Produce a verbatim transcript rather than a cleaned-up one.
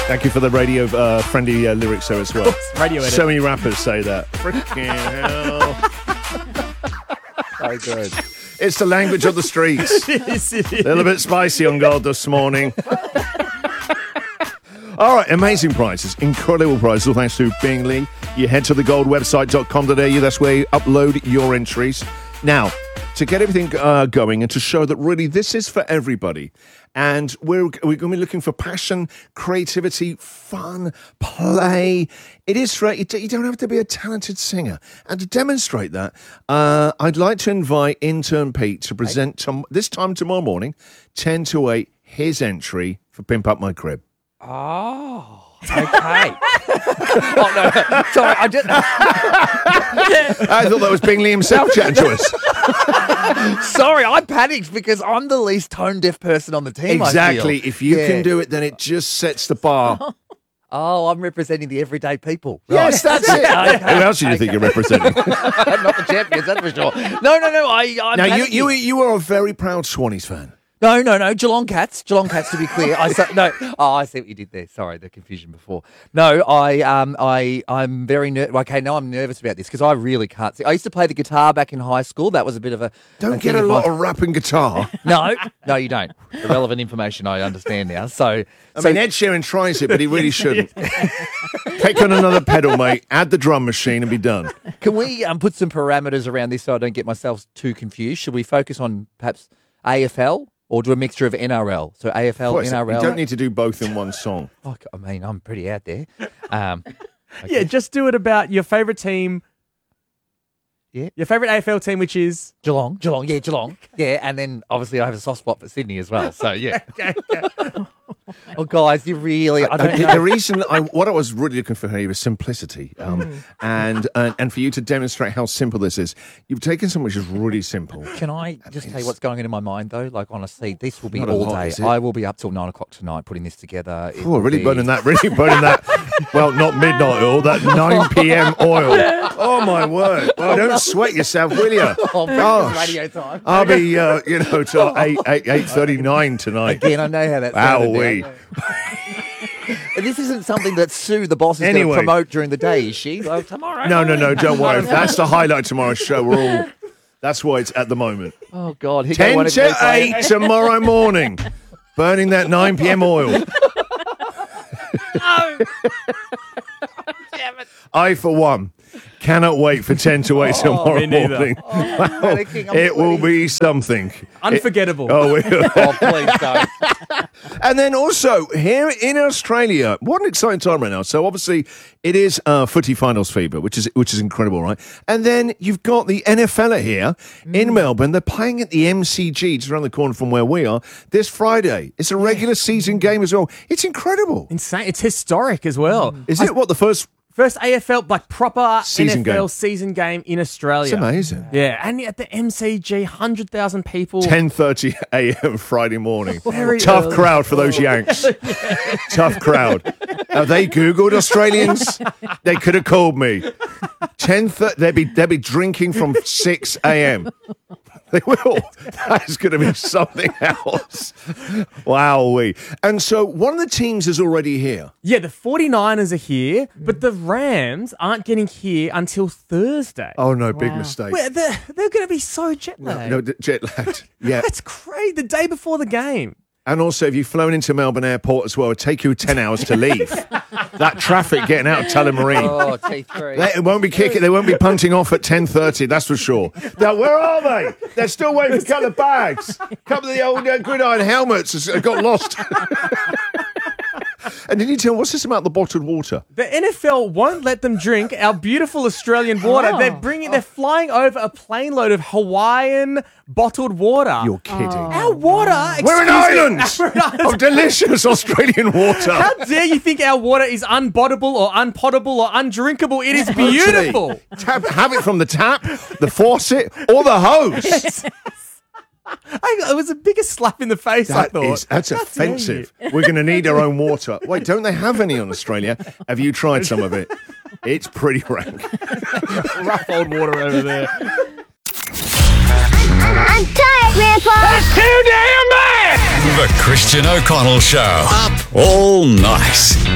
Thank you for the radio-friendly uh, uh, lyrics there as well. Radio edit. So many rappers say that. Freaking hell. So good. It's the language of the streets. It is, it is. A little bit spicy on gold this morning. All right, amazing prizes, incredible prizes, all thanks to Bingley. You head to the gold website dot com dot a u, that's where you upload your entries. Now, to get everything uh, going and to show that really this is for everybody. And we're, we're going to be looking for passion, creativity, fun, play. It is for, you don't have to be a talented singer. And to demonstrate that, uh, I'd like to invite intern Pete to present tom- this time tomorrow morning, ten to eight, his entry for Pimp Up My Crib. Oh, okay. oh, no, sorry, I didn't. I thought that was Bingley himself chatting to us. Sorry, I panicked because I'm the least tone-deaf person on the team. Exactly. I feel. If you yeah. can do it, then it just sets the bar. Oh, I'm representing the everyday people. Yes, right. that's it. Okay. Who else do you think you're representing? Not the champions, that's for sure. No, no, no. I, I'm now, you, panicking. you you are a very proud Swannies fan. No, no, no. Geelong Cats. Geelong Cats, to be clear. I sa- no. Oh, I see what you did there. Sorry, the confusion before. No, I, um, I, I'm very ner- okay. Now I'm nervous about this because I really can't see. I used to play the guitar back in high school. That was a bit of a. Don't a get thing a of lot mine. of rap and guitar. No, no, you don't. Irrelevant information. I understand now. So, I so mean, Ed Sheeran tries it, but he really shouldn't. Take on another pedal, mate. Add the drum machine and be done. can we um, put some parameters around this so I don't get myself too confused? Should we focus on perhaps A F L? Or do a mixture of N R L? So A F L, Well, N R L. You don't need to do both in one song. Oh, I mean, I'm pretty out there. Um, okay. Yeah, just do it about your favourite team. Yeah. Your favourite A F L team, which is? Geelong, Geelong, yeah, Geelong. Yeah, and then obviously I have a soft spot for Sydney as well. So, yeah. Okay, okay. Oh, guys, you really, I don't the, know. the reason I, what I was really looking for here was simplicity, um, and, and and for you to demonstrate how simple this is. You've taken something which is really simple. Can I just tell you what's going on in my mind, though? Like, honestly, this will be Not a all lot, day. is it? I will be up till nine o'clock tonight putting this together. It Oh, will really be- burning that, really burning that. Well, not midnight oil, that nine p.m. oil. Oh, my word. Well, don't sweat yourself, will you? Oh, Gosh. radio time. I'll be, uh, you know, till eight, eight, eight thirty-nine tonight. Again, I know how that sounded. Wowee. now. And this isn't something that Sue, the boss, is going Anyway. to promote during the day, is she? Like, tomorrow. No, no, no, don't worry. That's the highlight of tomorrow's show. We're all, that's why it's at the moment. Oh, God. Here go ten one of to these, like- eight tomorrow morning. Burning that nine p.m. oil. I, for one, cannot wait for ten to eight tomorrow me neither. morning. I'm Wow, panicking, I'm it will sweating. be something. Unforgettable. Oh, we- Oh, please don't. and then also here in Australia, what an exciting time right now. So obviously it is uh, footy finals fever, which is which is incredible, right? And then you've got the N F L here in Melbourne. They're playing at the M C G, just around the corner from where we are, this Friday. It's a regular season game as well. It's incredible. Insane. It's historic as well. Is it what the first? First A F L, like proper Season N F L game. season game in Australia. It's amazing. Yeah, and at the M C G, one hundred thousand people. ten thirty a.m. Friday morning. Very Tough early. crowd for those Yanks. Tough crowd. Have they Googled Australians? They could have called me. ten thirty, they'd be, they'd be drinking from six a.m. They will. That is going to be something else. Wowee. And so one of the teams is already here. Yeah, the 49ers are here, but the Rams aren't getting here until Thursday. Oh, no, big mistake. Well, they're they're going to be so jet lagged. No, jet lagged. Yeah. That's crazy. The day before the game. And also, if you've flown into Melbourne Airport as well, it'll take you ten hours to leave. That traffic getting out of Tullamarine. Oh, T three. They won't be kicking. They won't be punting off at ten thirty. That's for sure. Now, where are they? They're still waiting for a couple of bags. A couple of the old uh, gridiron helmets has got lost. And did you tell what's this about the bottled water? The N F L won't let them drink our beautiful Australian water. Oh. They're bringing, they're flying over a plane load of Hawaiian bottled water. You're kidding. Our water. We're an excuse me, island we're an island. of delicious Australian water. How dare you think our water is unbottable or unpotable or undrinkable? It is beautiful. Tap, have it from the tap, the faucet, or the hose. I, it was the biggest slap in the face, I That thought. is, that's How dare offensive. We're going to need our own water. Wait, don't they have any in Australia? Have you tried some of it? It's pretty rank. Rough old water over there. I'm tired, Grandpa. That's too damn bad! The Christian O'Connell Show. Up all night.